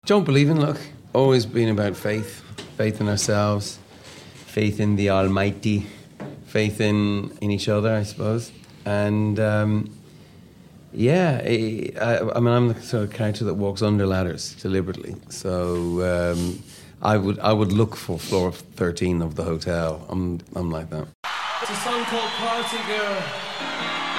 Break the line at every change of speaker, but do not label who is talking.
Don't believe in luck. Always been about faith. Faith in ourselves. Faith in the Almighty. Faith in each other, I suppose. And, I'm the sort of character that walks under ladders deliberately. So I would look for floor 13 of the hotel. I'm like that.
It's a song called Party Girl.